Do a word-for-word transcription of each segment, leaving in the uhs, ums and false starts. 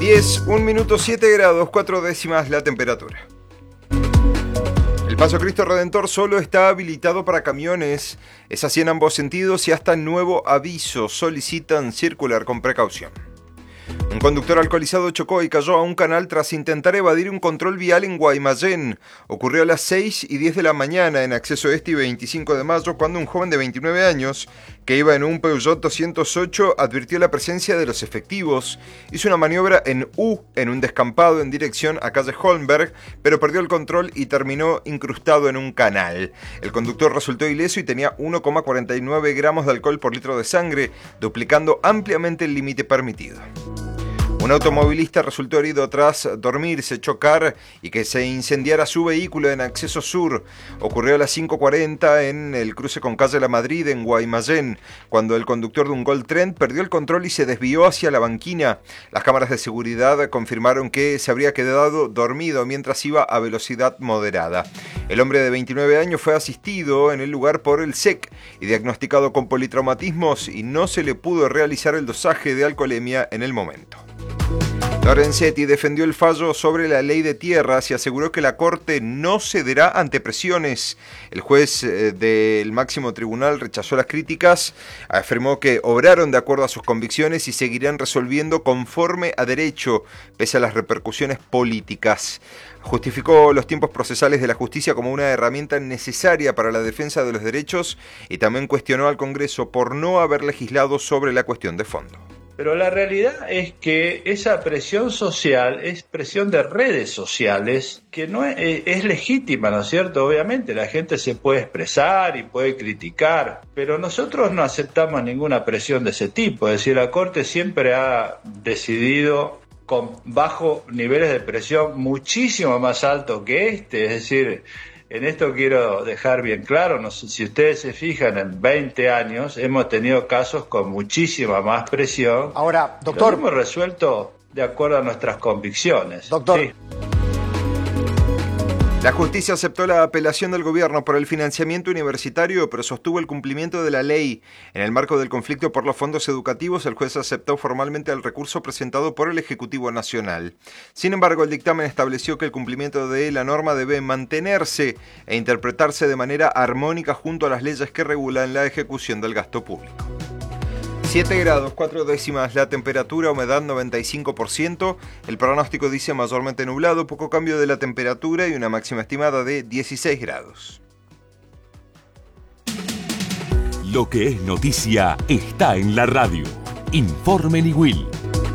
diez, un minuto, siete grados, cuatro décimas la temperatura. El Paso Cristo Redentor solo está habilitado para camiones. Es así en ambos sentidos y hasta nuevo aviso. Solicitan circular con precaución. Un conductor alcoholizado chocó y cayó a un canal tras intentar evadir un control vial en Guaymallén. Ocurrió a las seis y diez de la mañana en acceso este y veinticinco de mayo, cuando un joven de veintinueve años, que iba en un Peugeot doscientos ocho, advirtió la presencia de los efectivos. Hizo una maniobra en U en un descampado en dirección a calle Holmberg, pero perdió el control y terminó incrustado en un canal. El conductor resultó ileso y tenía uno coma cuarenta y nueve gramos de alcohol por litro de sangre, duplicando ampliamente el límite permitido. Un automovilista resultó herido tras dormirse, chocar y que se incendiara su vehículo en acceso sur. Ocurrió a las cinco cuarenta en el cruce con calle La Madrid en Guaymallén, cuando el conductor de un Gold Trend perdió el control y se desvió hacia la banquina. Las cámaras de seguridad confirmaron que se habría quedado dormido mientras iba a velocidad moderada. El hombre de veintinueve años fue asistido en el lugar por el S E C y diagnosticado con politraumatismos, y no se le pudo realizar el dosaje de alcoholemia en el momento. Lorenzetti defendió el fallo sobre la ley de tierras y aseguró que la Corte no cederá ante presiones. El juez eh, del máximo tribunal rechazó las críticas, afirmó que obraron de acuerdo a sus convicciones y seguirán resolviendo conforme a derecho, pese a las repercusiones políticas. Justificó los tiempos procesales de la justicia como una herramienta necesaria para la defensa de los derechos y también cuestionó al Congreso por no haber legislado sobre la cuestión de fondo. Pero la realidad es que esa presión social es presión de redes sociales que no es, es legítima, ¿no es cierto? Obviamente la gente se puede expresar y puede criticar, pero nosotros no aceptamos ninguna presión de ese tipo. Es decir, la Corte siempre ha decidido con bajos niveles de presión muchísimo más alto que este. Es decir, en esto quiero dejar bien claro, no sé si ustedes se fijan, en veinte años hemos tenido casos con muchísima más presión. Ahora, doctor, lo hemos resuelto de acuerdo a nuestras convicciones. Doctor. Sí. La justicia aceptó la apelación del gobierno por el financiamiento universitario, pero sostuvo el cumplimiento de la ley. En el marco del conflicto por los fondos educativos, el juez aceptó formalmente el recurso presentado por el Ejecutivo Nacional. Sin embargo, el dictamen estableció que el cumplimiento de la norma debe mantenerse e interpretarse de manera armónica junto a las leyes que regulan la ejecución del gasto público. siete grados, cuatro décimas la temperatura, humedad noventa y cinco por ciento. El pronóstico dice mayormente nublado, poco cambio de la temperatura y una máxima estimada de dieciséis grados. Lo que es noticia está en la radio. Informe Niwil.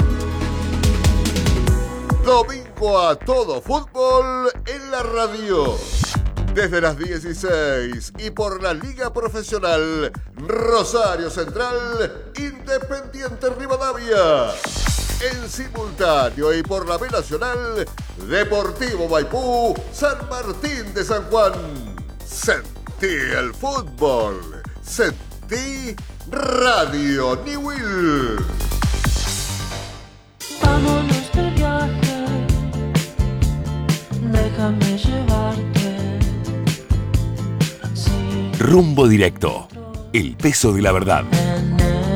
Domingo a todo fútbol en la radio. Desde las dieciséis y por la Liga Profesional Rosario Central, Independiente Rivadavia. En simultáneo y por la B Nacional, Deportivo Maipú, San Martín de San Juan. Sentí el fútbol. Sentí Radio Niwil. Vámonos de viaje, déjame llevarte. Rumbo directo. El peso de la verdad.